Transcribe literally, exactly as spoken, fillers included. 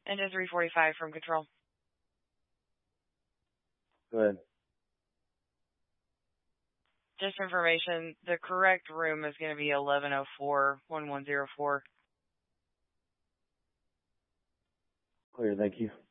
Engine three forty-five from control. Go ahead. Just for information, the correct room is going to be eleven oh four, one one zero four. Clear, thank you.